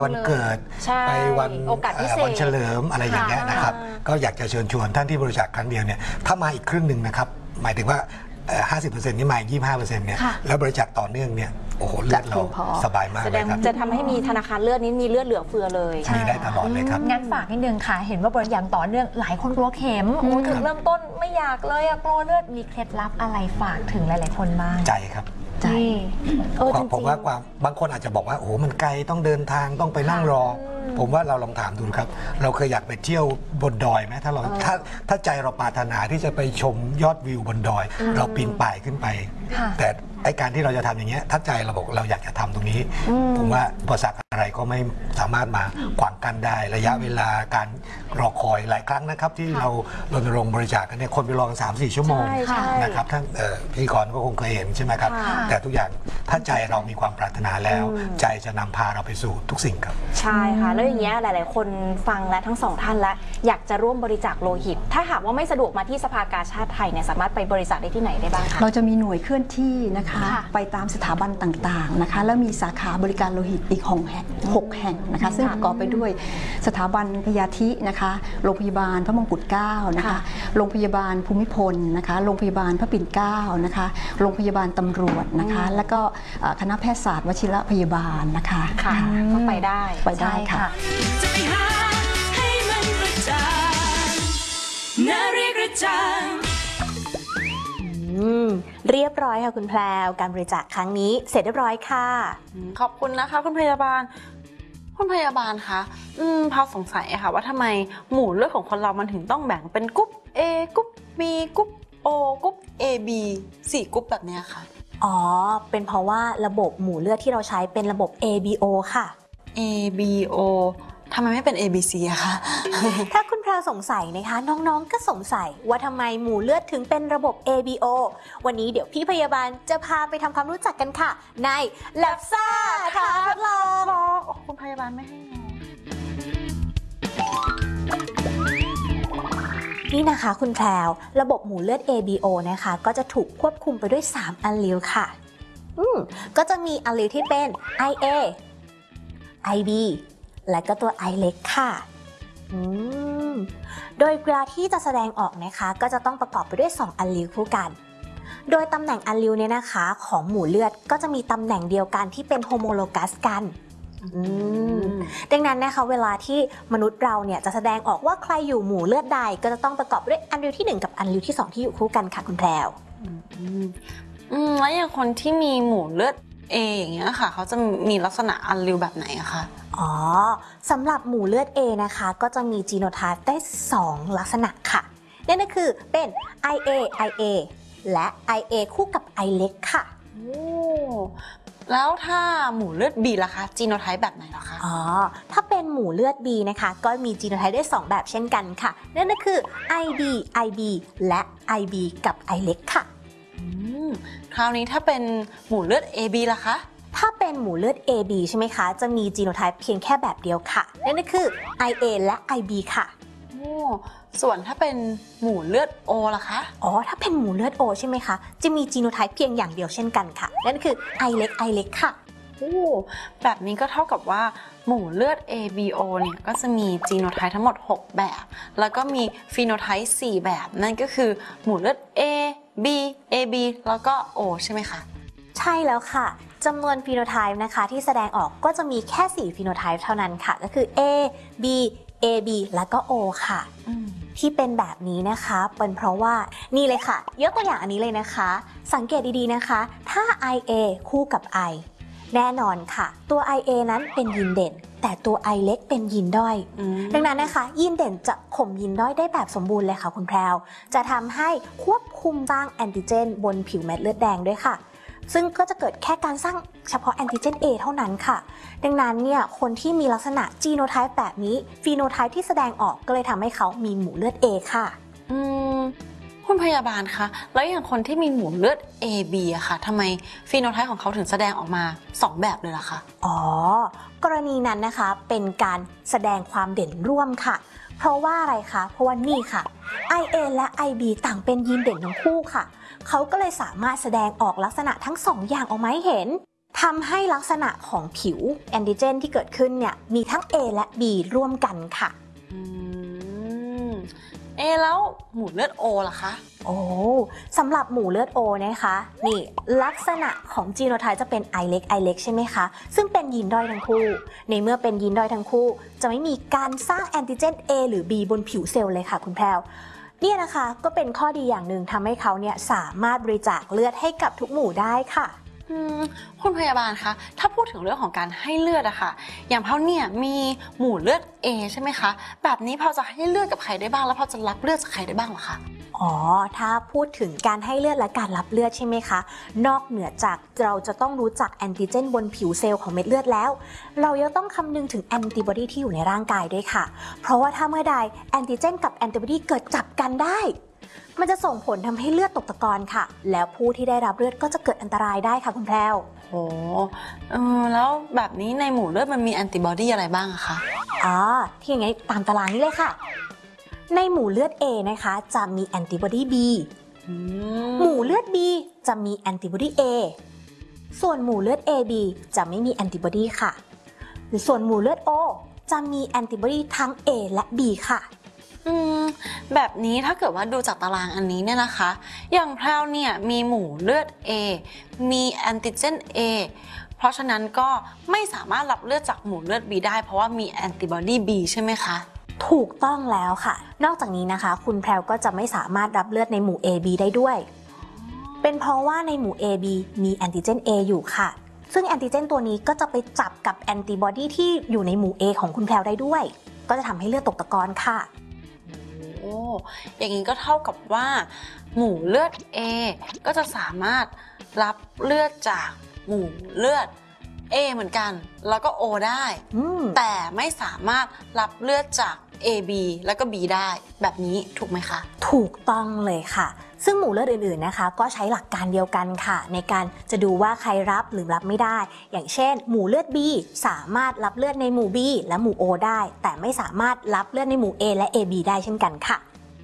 วันเกิดไปวันโอกาสพิเศษวันเฉลิมอะไรอย่างเงี้ยนะครับก็อยากจะเชิญชวนท่านที่บริจาคครั้งเดียวเนี่ยถ้ามาอีกครึ่งหนึ่งนะครับหมายถึงว่า 50% นี่มา 25% เนี่ยแล้วบริจาคต่อเนื่องเนี่ยโอ้โหเลือดเราสบายมากเลยครับจะทำให้มีธนาคารเลือดนี้มีเลือดเหลือเฟือเลยมีได้ตลอดเลยครับงั้นฝากนิดนึงค่ะเห็นว่าบริจาคต่อเนื่องหลายคนกลัวเข็มถึงเริ่มต้นไม่อยากเลยกลัวเลือดมีเคล็ดลับอะไรฝากถึงหลายๆคนบ้างใจครับใจผมว่าบางคนอาจจะบอกว่าโอ้โหมันไกลต้องเดินทางต้องไปนั่งรอผมว่าเราลองถามดูครับเราเคยอยากไปเที่ยวบนดอยไหมถ้าใจเราปรารถนาที่จะไปชมยอดวิวบนดอยเราปีนป่ายขึ้นไปแต่ไอการที่เราจะทำอย่างเงี้ยถ้าใจเราบอกเราอยากจะทำตรงนี้ผมว่าอุปสรรคอะไรก็ไม่สามารถมาขวางกันได้ระยะเวลาการรอคอยหลายครั้งนะครับที่เรารณรงค์บริจาคกันเนี่ยคนไปรอกัน 3-4 ชั่วโมงนะครับท่านพี่กรก็คงเคยเห็นใช่ไหมครับแต่ทุกอย่างถ้าใจเรามีความปรารถนาแล้วใจจะนำพาเราไปสู่ทุกสิ่งครับใช่ค่ะแล้วอย่างเงี้ยหลายๆคนฟังและทั้งสองท่านแล้วอยากจะร่วมบริจาคโลหิตถ้าหากว่าไม่สะดวกมาที่สภากาชาดไทยเนี่ยสามารถไปบริจาคได้ที่ไหนได้บ้างคะเราจะมีหน่วยเคลื่อนที่นะคะไปตามสถาบันต่างๆนะคะแล้วมีสาขาบริการโลหิตอีก6 แห่งนะคะซึ่งประกอบไปด้วยสถาบันพยาธินะคะโรงพยาบาลพระมงกุฎเกล้านะคะโรงพยาบาลภูมิพลนะคะโรงพยาบาลพระปิ่นเกล้านะคะโรงพยาบาลตำรวจนะคะแล้วก็คณะแพทยศาสตร์วชิรพยาบาลนะคะก็ไปได้ค่ะเรียบร้อยค่ะคุณแพรวการบริจาคครั้งนี้เสร็จเรียบร้อยค่ะขอบคุณนะคะคุณพยาบาลคะพอสงสัยค่ะว่าทำไมหมู่เลือดของคนเรามันถึงต้องแบ่งเป็นกรุ๊ป A กรุ๊ป B กรุ๊ป O กรุ๊ป AB 4 กรุ๊ปแบบนี้ค่ะอ๋อเป็นเพราะว่าระบบหมู่เลือดที่เราใช้เป็นระบบ ABO ค่ะ ABO ทำไมไม่เป็น ABC อะคะถ้าคุณแพรวสงสัยนะคะน้องๆก็สงสัยว่าทำไมหมู่เลือดถึงเป็นระบบ ABO วันนี้เดี๋ยวพี่พยาบาลจะพาไปทำความรู้จักกันค่ะใน Lab ซ่าท้าทดลองคุณพยาบาลไม่ให้นี่นะคะคุณแพรวระบบหมู่เลือด ABO นะคะก็จะถูกควบคุมไปด้วย3 อัลลีลค่ะก็จะมีอัลลีลที่เป็น IA IB และก็ตัว I เล็กค่ะโดยเวลาที่จะแสดงออกนะคะก็จะต้องประกอบไปด้วย2 อัลลีลคู่กันโดยตำแหน่งอัลลีลเนี่ยนะคะของหมู่เลือดก็จะมีตำแหน่งเดียวกันที่เป็นโฮโมโลกัสกันดังนั้นนะคะเวลาที่มนุษย์เราเนี่ยจะแสดงออกว่าใครอยู่หมู่เลือดใดก็จะต้องประกอบด้วยอัลลีลที่1กับอัลลีลที่2ที่อยู่คู่กันค่ะคุณแพรวแล้วอย่างคนที่มีหมู่เลือด A อย่างเงี้ยค่ะเขาจะมีลักษณะอัลลีลแบบไหนอะคะสำหรับหมู่เลือด A นะคะก็จะมีจีโนไทป์ได้2 ลักษณะค่ะนั่นก็คือเป็น IA และ IA คู่กับ I เล็กค่ะแล้วถ้าหมู่เลือด B ล่ะคะจีโนไทป์แบบไหนล่ะคะถ้าเป็นหมู่เลือด B นะคะก็มีจีโนไทป์ได้2 แบบเช่นกันค่ะนั่นก็คือ IB IB และ IB กับ I เล็กค่ะคราวนี้ถ้าเป็นหมู่เลือด AB ล่ะคะถ้าเป็นหมู่เลือด AB ใช่ไหมคะจะมีจีโนไทป์เพียงแค่แบบเดียวค่ะนั่นก็คือ IA และ IB ค่ะส่วนถ้าเป็นหมู่เลือด O ล่ะคะถ้าเป็นหมู่เลือด O ใช่ไหมคะจะมีจีโนไทป์เพียงอย่างเดียวเช่นกันค่ะนั่นคือ I เล็กค่ะแบบนี้ก็เท่ากับว่าหมู่เลือด ABO เนี่ยก็จะมีจีโนไทป์ทั้งหมด6 แบบแล้วก็มีฟีโนไทป์4 แบบนั่นก็คือหมู่เลือด A B AB แล้วก็ O ใช่ไหมคะใช่แล้วค่ะจำนวนฟีโนไทป์นะคะที่แสดงออกก็จะมีแค่4ฟีโนไทป์เท่านั้นค่ะก็คือ A B AB แล้วก็ O ค่ะที่เป็นแบบนี้นะคะเป็นเพราะว่านี่เลยค่ะยกตัวอย่างอันนี้เลยนะคะสังเกตดีๆนะคะถ้า IA คู่กับ I แน่นอนค่ะตัว IA นั้นเป็นยีนเด่นแต่ตัว I เล็กเป็นยีนด้อยดังนั้นนะคะยีนเด่นจะข่มยีนด้อยได้แบบสมบูรณ์เลยค่ะคุณแพรวจะทำให้ควบคุมสร้างแอนติเจนบนผิวเม็ดเลือดแดงด้วยค่ะซึ่งก็จะเกิดแค่การสร้างเฉพาะแอนติเจน A เท่านั้นค่ะดังนั้นเนี่ยคนที่มีลักษณะจีโนไทป์แบบนี้ฟีโนไทป์ที่แสดงออกก็เลยทำให้เขามีหมู่เลือด A ค่ะคุณพยาบาลคะแล้วอย่างคนที่มีหมู่เลือด AB อะค่ะทำไมฟีโนไทป์ของเขาถึงแสดงออกมา2 แบบเลยล่ะคะกรณีนั้นนะคะเป็นการแสดงความเด่นร่วมค่ะเพราะว่าอะไรคะเพราะว่านี่ค่ะ IA และ IB ต่างเป็นยีนเด่นทั้งคู่ค่ะเขาก็เลยสามารถแสดงออกลักษณะทั้ง2 อย่างออกมาให้เห็นทำให้ลักษณะของผิวแอนติเจนที่เกิดขึ้นเนี่ยมีทั้ง A และ B ร่วมกันค่ะแล้วหมู่เลือด O ล่ะคะโอ้สำหรับหมู่เลือด O นะคะนี่ลักษณะของจีโนไทป์จะเป็น I เล็กใช่ไหมคะซึ่งเป็นยีนด้อยทั้งคู่ในเมื่อเป็นยีนด้อยทั้งคู่จะไม่มีการสร้างแอนติเจน A หรือ B บนผิวเซลล์เลยค่ะคุณแพรวเนี่ยนะคะก็เป็นข้อดีอย่างหนึ่งทำให้เขาเนี่ยสามารถบริจาคเลือดให้กับทุกหมู่ได้ค่ะคุณพยาบาลคะถ้าพูดถึงเรื่องของการให้เลือดอะค่ะอย่างเพาเนี่ยมีหมู่เลือด A ใช่ไหมคะแบบนี้พอจะให้เลือดกับใครได้บ้างแล้วพอจะรับเลือดจากใครได้บ้างเหรอคะอ๋อถ้าพูดถึงการให้เลือดและการรับเลือดใช่ไหมคะนอกเหนือจากเราจะต้องรู้จักแอนติเจนบนผิวเซลล์ของเม็ดเลือดแล้วเรายังต้องคำนึงถึงแอนติบอดีที่อยู่ในร่างกายด้วยค่ะเพราะว่าถ้าเมื่อใดแอนติเจนกับแอนติบอดีเกิดจับกันได้มันจะส่งผลทำให้เลือดตกตะกอนค่ะแล้วผู้ที่ได้รับเลือดก็จะเกิดอันตรายได้ค่ะคุณแพรวโอ้แล้วแบบนี้ในหมู่เลือดมันมีแอนติบอดีอะไรบ้างอะคะที่อย่างนี้ตามตารางนี้เลยค่ะในหมู่เลือด A นะคะจะมีแอนติบอดี B หมู่เลือด B จะมีแอนติบอดี A ส่วนหมู่เลือด AB จะไม่มีแอนติบอดีค่ะหรือส่วนหมู่เลือด O จะมีแอนติบอดีทั้ง A และ B ค่ะแบบนี้ถ้าเกิดว่าดูจากตารางอันนี้เนี่ยนะคะอย่างแพรวเนี่ยมีหมู่เลือด A มีแอนติเจน A เพราะฉะนั้นก็ไม่สามารถรับเลือดจากหมู่เลือด B ได้เพราะว่ามีแอนติบอดี B ใช่ไหมคะถูกต้องแล้วค่ะนอกจากนี้นะคะคุณแพรวก็จะไม่สามารถรับเลือดในหมู่ AB ได้ด้วยเป็นเพราะว่าในหมู่ AB มีแอนติเจน A อยู่ค่ะซึ่งแอนติเจนตัวนี้ก็จะไปจับกับแอนติบอดีที่อยู่ในหมู่ A ของคุณแพรวได้ด้วยก็จะทำให้เลือดตกตะกอนค่ะอย่างนี้ก็เท่ากับว่าหมู่เลือด A ก็จะสามารถรับเลือดจากหมู่เลือด A เหมือนกันแล้วก็ O ได้แต่ไม่สามารถรับเลือดจาก AB แล้วก็ B ได้แบบนี้ถูกไหมคะถูกต้องเลยค่ะซึ่งหมู่เลือดอื่นๆนะคะก็ใช้หลักการเดียวกันค่ะในการจะดูว่าใครรับหรือรับไม่ได้อย่างเช่นหมู่เลือด B สามารถรับเลือดในหมู่ B และหมู่ O ได้แต่ไม่สามารถรับเลือดในหมู่ A และ AB ได้เช่นกันค่ะ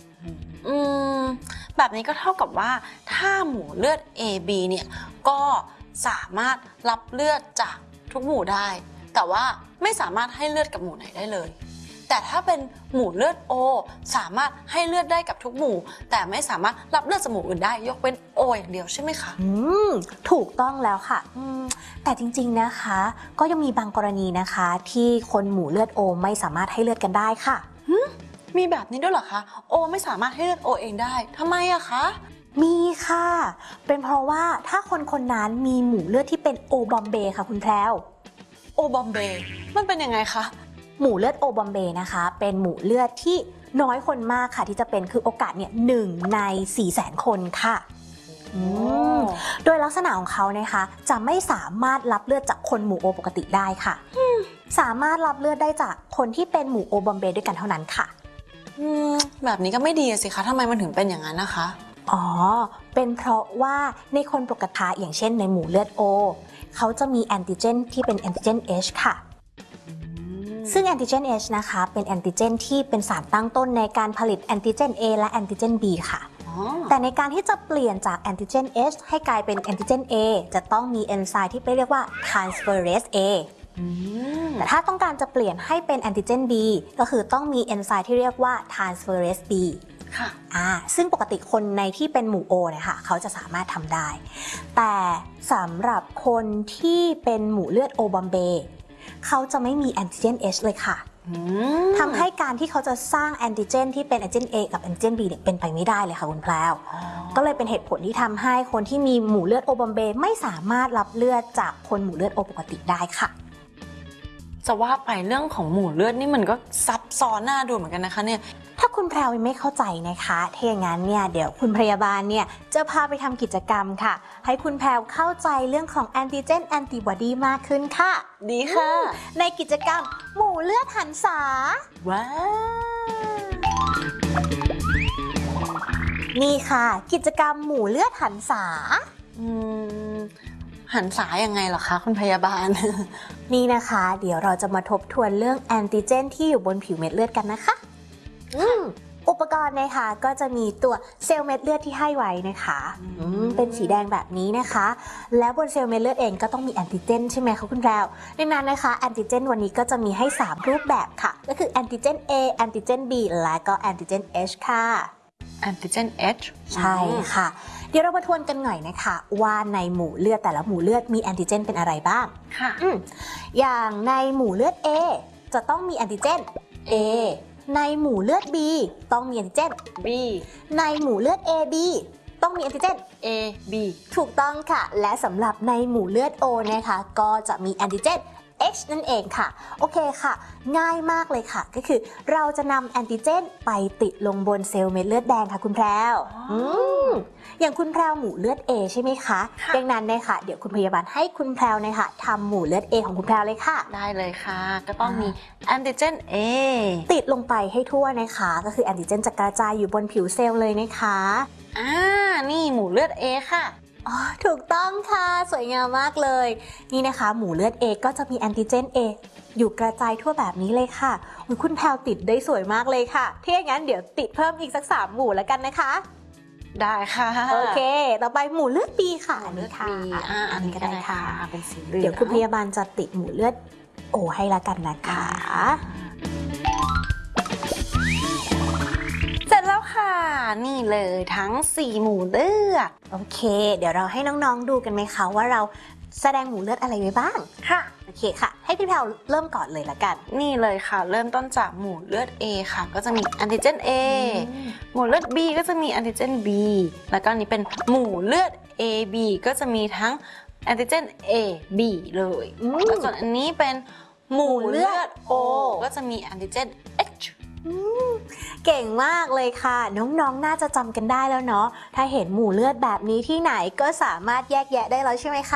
แบบนี้ก็เท่ากับว่าถ้าหมู่เลือด AB เนี่ยก็สามารถรับเลือดจากทุกหมู่ได้แต่ว่าไม่สามารถให้เลือดกับหมู่ไหนได้เลยแต่ถ้าเป็นหมู่เลือด O สามารถให้เลือดได้กับทุกหมู่แต่ไม่สามารถรับเลือดจากหมู่อื่นได้ยกเว้น O อย่างเดียวใช่ไหมคะถูกต้องแล้วค่ะแต่จริงๆนะคะก็ยังมีบางกรณีนะคะที่คนหมู่เลือด O ไม่สามารถให้เลือดกันได้ค่ะมีแบบนี้ด้วยเหรอคะ O ไม่สามารถให้เลือด O เองได้ทำไมอะคะมีค่ะเป็นเพราะว่าถ้าคนนั้นมีหมู่เลือดที่เป็น O บอมเบย์ค่ะคุณแพรว O บอมเบย์มันเป็นยังไงคะหมู่เลือด O บอมเบย์นะคะเป็นหมู่เลือดที่น้อยคนมากค่ะที่จะเป็นคือโอกาสเนี่ย1 ใน 400,000 คนค่ะโดยลักษณะของเขานะคะจะไม่สามารถรับเลือดจากคนหมู่ O ปกติได้ค่ะสามารถรับเลือดได้จากคนที่เป็นหมู่ O บอมเบย์ด้วยกันเท่านั้นค่ะแบบนี้ก็ไม่ดีสิคะทำไมมันถึงเป็นอย่างนั้นนะคะเป็นเพราะว่าในคนปกติอย่างเช่นในหมู่เลือด O เขาจะมีแอนติเจนที่เป็นแอนติเจน H ค่ะซึ่งแอนติเจน H นะคะเป็นแอนติเจนที่เป็นสารตั้งต้นในการผลิตแอนติเจน A และแอนติเจน B ค่ะแต่ในการที่จะเปลี่ยนจากแอนติเจน H ให้กลายเป็นแอนติเจน A จะต้องมีเอนไซม์ที่เรียกว่า transferase A แต่ถ้าต้องการจะเปลี่ยนให้เป็นแอนติเจน B ก็คือต้องมีเอนไซม์ที่เรียกว่า transferase B ค่ะซึ่งปกติคนในที่เป็นหมู่ O เนี่ยค่ะเขาจะสามารถทำได้แต่สำหรับคนที่เป็นหมู่เลือด O บอมเบย์เขาจะไม่มีแอนติเจน H เลยค่ะทำให้การที่เขาจะสร้างแอนติเจนที่เป็นแอนติเจน A กับแอนติเจน B เนี่ยเป็นไปไม่ได้เลยค่ะคุณแพรวก็เลยเป็นเหตุผลที่ทำให้คนที่มีหมู่เลือด O บอมเบย์ไม่สามารถรับเลือดจากคนหมู่เลือด O ปกติได้ค่ะจะว่าไปเรื่องของหมู่เลือดนี่มันก็ซับซ้อนน่าดูเหมือนกันนะคะเนี่ยถ้าคุณแพรวไม่เข้าใจนะคะถ้าอย่างนั้นเนี่ยเดี๋ยวคุณพยาบาลเนี่ยจะพาไปทำกิจกรรมค่ะให้คุณแพรวเข้าใจเรื่องของแอนติเจนแอนติบอดีมากขึ้นค่ะดีค่ะในกิจกรรมหมู่เลือดหันษาว้าวนี่ค่ะกิจกรรมหมู่เลือดหันษาหันษายังไงเหรอคะคุณพยาบาลนี่นะคะเดี๋ยวเราจะมาทบทวนเรื่องแอนติเจนที่อยู่บนผิวเม็ดเลือดกันนะคะอุปกรณ์นะคะก็จะมีตัวเซลล์เม็ดเลือดที่ให้ไว้นะคะเป็นสีแดงแบบนี้นะคะ แล้วบนเซลล์เม็ดเลือดเองก็ต้องมีแอนติเจนใช่ไหมคะคุณแพรวดังนั้นนะคะแอนติเจนวันนี้ก็จะมีให้ 3 รูปแบบค่ะก็คือแอนติเจน A แอนติเจน B และก็แอนติเจน H ค่ะแอนติเจน H ใช่ค่ะ เดี๋ยวเรามาทวนกันหน่อยนะคะว่าในหมู่เลือดแต่ละหมู่เลือดมีแอนติเจนเป็นอะไรบ้างค่ะอย่างในหมู่เลือด A จะต้องมีแอนติเจน A ในหมู่เลือด B ต้องมีแอนติเจน B ในหมู่เลือด AB ต้องมีแอนติเจน A B ถูกต้องค่ะ และสำหรับในหมู่เลือด O นะคะก็จะมีแอนติเจน H นั่นเองค่ะโอเคค่ะ ง่ายมากเลยค่ะก็คือเราจะนำแอนติเจนไปติดลงบนเซลล์เม็ดเลือดแดงค่ะคุณแพรวอย่างคุณแพรวหมู่เลือด A ใช่ไหมคะดังนั้นนะคะเดี๋ยวคุณพยาบาลให้คุณแพรวนะคะทำหมู่เลือด A ของคุณแพรวเลยค่ะได้เลยค่ะก็ต้องมีแอนติเจน A ติดลงไปให้ทั่วนะคะก็คือแอนติเจนจะกระจายอยู่บนผิวเซลล์เลยนะคะนี่หมู่เลือด A ค่ะอ๋อถูกต้องค่ะสวยงามมากเลยนี่นะคะหมู่เลือด A ก็จะมีแอนติเจน A อยู่กระจายทั่วแบบนี้เลยค่ะคุณแพรวติดได้สวยมากเลยค่ะถ้าอย่างนั้นเดี๋ยวติดเพิ่มอีกสัก3หมู่แล้วกันนะคะได้ค่ะโอเคต่อไปหมู่เลือด B ค่ะหมู่เลือดค่ะ B อันนี้ก็ได้ค่ะเป็นสีเหลืองเดี๋ยวคุณพยาบาลจะติดหมู่เลือด O ให้ละกันนะคะเสร็จแล้วค่ะ นี่เลยทั้ง4หมู่เลือดโอเค เดี๋ยวเราให้น้องๆดูกันไหมคะว่าเราแสดงหมู่เลือดอะไรไว้บ้างค่ะโอเคค่ะ ให้พี่แพรวเริ่มก่อนเลยละกันนี่เลยค่ะ เริ่มต้นจากหมู่เลือด A ค่ะ ก็จะมีแอนติเจน A หมู่เลือด B ก็จะมีแอนติเจน B แล้วก็อันนี้เป็นหมู่เลือด AB ก็จะมีทั้งแอนติเจน A B เลยแล้วส่วนอันนี้เป็นหมู่เลือด O ก็จะมีแอนติเจน H เก่งมากเลยค่ะ น้องๆ น่าจะจำกันได้แล้วเนาะถ้าเห็นหมู่เลือดแบบนี้ที่ไหนก็สามารถแยกแยะได้แล้วใช่ไหมคะ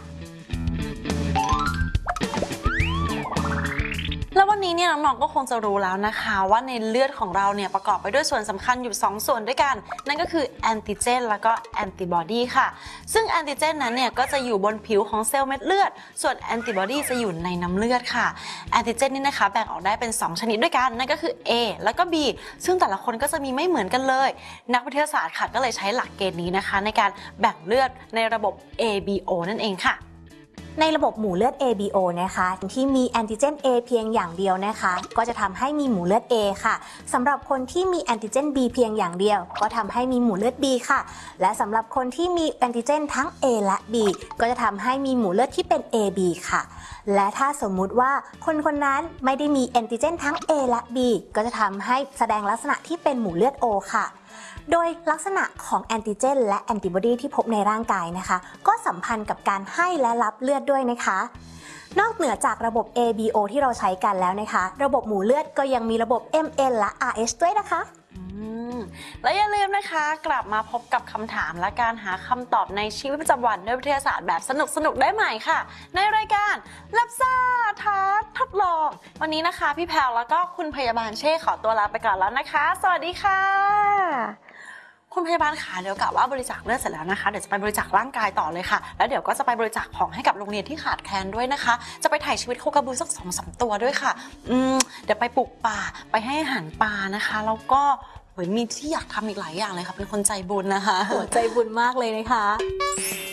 แล้ววันนี้เนี่ยน้องๆก็คงจะรู้แล้วนะคะว่าในเลือดของเราเนี่ยประกอบไปด้วยส่วนสำคัญอยู่2ส่วนด้วยกันนั่นก็คือแอนติเจนแล้วก็แอนติบอดีค่ะซึ่งแอนติเจนนั้นเนี่ยก็จะอยู่บนผิวของเซลล์เม็ดเลือดส่วนแอนติบอดีจะอยู่ในน้ำเลือดค่ะแอนติเจนนี่นะคะแบ่งออกได้เป็น2ชนิดด้วยกันนั่นก็คือ A แล้วก็ B ซึ่งแต่ละคนก็จะมีไม่เหมือนกันเลยนักวิทยาศาสตร์ค่ะก็เลยใช้หลักเกณฑ์นี้นะคะในการแบ่งเลือดในระบบ ABO นั่นเองค่ะในระบบหมู่เลือด ABO นะคะที่มีแอนติเจน A เพียงอย่างเดียวนะคะก็จะทำให้มีหมู่เลือด A ค่ะสำหรับคนที่มีแอนติเจน B เพียงอย่างเดียวก็ทำให้มีหมู่เลือด B ค่ะและสำหรับคนที่มีแอนติเจนทั้ง A และ B ก็จะทำให้มีหมู่เลือดที่เป็น AB ค่ะและถ้าสมมุติว่าคนคนนั้นไม่ได้มีแอนติเจนทั้ง A และ B ก็จะทำให้แสดงลักษณะที่เป็นหมู่เลือด O ค่ะโดยลักษณะของแอนติเจนและแอนติบอดีที่พบในร่างกายนะคะก็สัมพันธ์กับการให้และรับเลือดด้วยนะคะนอกเหนือจากระบบ ABO ที่เราใช้กันแล้วนะคะระบบหมู่เลือดก็ยังมีระบบ MN และ RH ด้วยนะคะและอย่าลืมนะคะกลับมาพบกับคำถามและการหาคำตอบในชีวิตประจำวันด้วยวิทยาศาสตร์แบบสนุกๆได้ใหม่ค่ะในรายการลับซ่าท้าทดลองวันนี้นะคะพี่แพรวแล้วก็คุณพยาบาลเช่ขอตัวลาไปก่อนแล้วนะคะสวัสดีค่ะคุณพยาบาลค่ะเดี๋ยวกะว่าบริจาคเลือดเสร็จแล้วนะคะเดี๋ยวจะไปบริจาคร่างกายต่อเลยค่ะแล้วเดี๋ยวก็จะไปบริจาคของให้กับโรงเรียนที่ขาดแคลนด้วยนะคะจะไปถ่ายชีวิตโคกระบือสัก 2-3 ตัวด้วยค่ะเดี๋ยวไปปลูกป่าไปให้อาหารปลานะคะแล้วก็มีที่อยากทำอีกหลายอย่างเลยค่ะเป็นคนใจบุญนะคะใจบุญมากเลยนะคะ